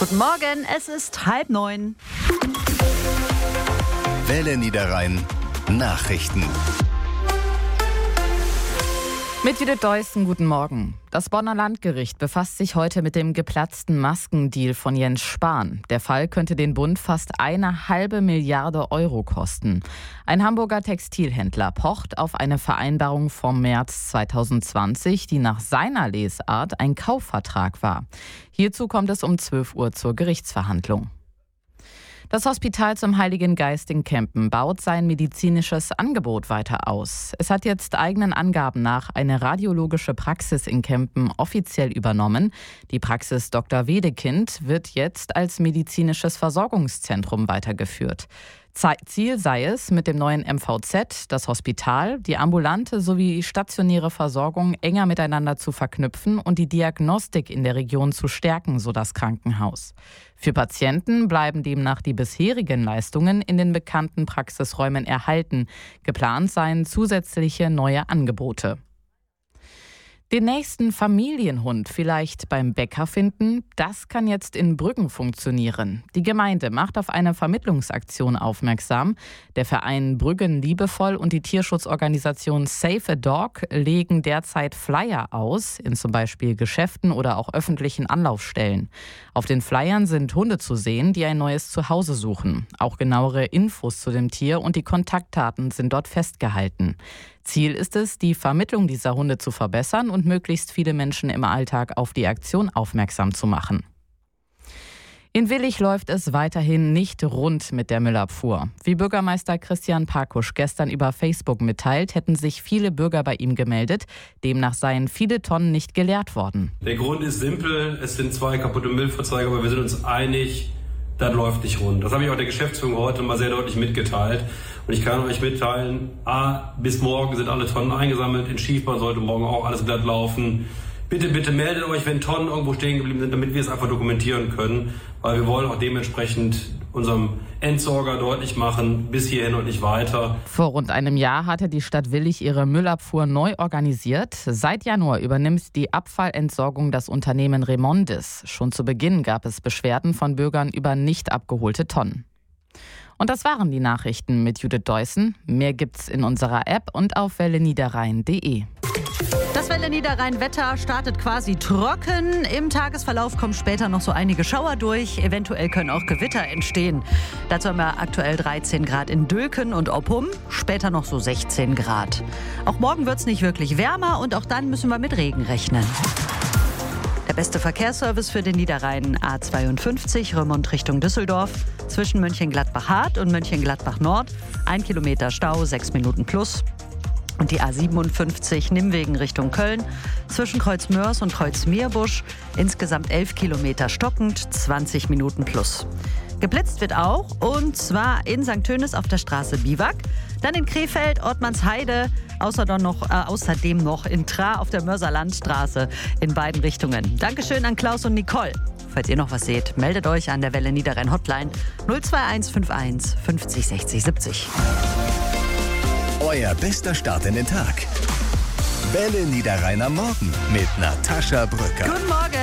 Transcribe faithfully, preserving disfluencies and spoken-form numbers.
Guten Morgen, es ist halb neun. Welle Niederrhein Nachrichten. Mit Judith Deussen, guten Morgen. Das Bonner Landgericht befasst sich heute mit dem geplatzten Maskendeal von Jens Spahn. Der Fall könnte den Bund fast eine halbe Milliarde Euro kosten. Ein Hamburger Textilhändler pocht auf eine Vereinbarung vom März zweitausendzwanzig, die nach seiner Lesart ein Kaufvertrag war. Hierzu kommt es um zwölf Uhr zur Gerichtsverhandlung. Das Hospital zum Heiligen Geist in Kempen baut sein medizinisches Angebot weiter aus. Es hat jetzt eigenen Angaben nach eine radiologische Praxis in Kempen offiziell übernommen. Die Praxis Doktor Wedekind wird jetzt als medizinisches Versorgungszentrum weitergeführt. Ziel sei es, mit dem neuen M V Z das Hospital, die ambulante sowie die stationäre Versorgung enger miteinander zu verknüpfen und die Diagnostik in der Region zu stärken, so das Krankenhaus. Für Patienten bleiben demnach die bisherigen Leistungen in den bekannten Praxisräumen erhalten. Geplant seien zusätzliche neue Angebote. Den nächsten Familienhund vielleicht beim Bäcker finden, das kann jetzt in Brüggen funktionieren. Die Gemeinde macht auf eine Vermittlungsaktion aufmerksam. Der Verein Brüggen Liebevoll und die Tierschutzorganisation Save a Dog legen derzeit Flyer aus, in zum Beispiel Geschäften oder auch öffentlichen Anlaufstellen. Auf den Flyern sind Hunde zu sehen, die ein neues Zuhause suchen. Auch genauere Infos zu dem Tier und die Kontaktdaten sind dort festgehalten. Ziel ist es, die Vermittlung dieser Hunde zu verbessern und möglichst viele Menschen im Alltag auf die Aktion aufmerksam zu machen. In Willich läuft es weiterhin nicht rund mit der Müllabfuhr. Wie Bürgermeister Christian Parkusch gestern über Facebook mitteilt, hätten sich viele Bürger bei ihm gemeldet. Demnach seien viele Tonnen nicht geleert worden. Der Grund ist simpel, es sind zwei kaputte Müllfahrzeuge, aber wir sind uns einig, das läuft nicht rund. Das habe ich auch der Geschäftsführung heute mal sehr deutlich mitgeteilt. Und ich kann euch mitteilen, A, bis morgen sind alle Tonnen eingesammelt. In Schiefbahn sollte morgen auch alles glatt laufen. Bitte, bitte meldet euch, wenn Tonnen irgendwo stehen geblieben sind, damit wir es einfach dokumentieren können. Weil wir wollen auch dementsprechend unserem Entsorger deutlich machen, bis hierhin und nicht weiter. Vor rund einem Jahr hatte die Stadt Willich ihre Müllabfuhr neu organisiert. Seit Januar übernimmt die Abfallentsorgung das Unternehmen Remondis. Schon zu Beginn gab es Beschwerden von Bürgern über nicht abgeholte Tonnen. Und das waren die Nachrichten mit Judith Deussen. Mehr gibt's in unserer App und auf welle niederrhein punkt de. Das Welle Niederrhein-Wetter startet quasi trocken. Im Tagesverlauf kommen später noch so einige Schauer durch. Eventuell können auch Gewitter entstehen. Dazu haben wir aktuell dreizehn Grad in Dülken und Oppum, später noch so sechzehn Grad. Auch morgen wird es nicht wirklich wärmer und auch dann müssen wir mit Regen rechnen. Der beste Verkehrsservice für den Niederrhein A zweiundfünfzig, Römond Richtung Düsseldorf. Zwischen Mönchengladbach-Hart und Mönchengladbach-Nord. Ein Kilometer Stau, sechs Minuten plus. Und die A siebenundfünfzig, Nimwegen Richtung Köln. Zwischen Kreuzmörs und Kreuzmeerbusch. Insgesamt elf Kilometer stockend, zwanzig Minuten plus. Geblitzt wird auch, und zwar in Sankt Tönis auf der Straße Biwak. Dann in Krefeld, Ortmannsheide, außerdem noch, äh, außerdem noch in Tra auf der Mörserlandstraße in beiden Richtungen. Dankeschön an Klaus und Nicole. Falls ihr noch was seht, meldet euch an der Welle Niederrhein Hotline null zwei eins fünf eins fünfzig sechzig siebzig. Euer bester Start in den Tag. Welle Niederrhein am Morgen mit Natascha Brücker. Guten Morgen.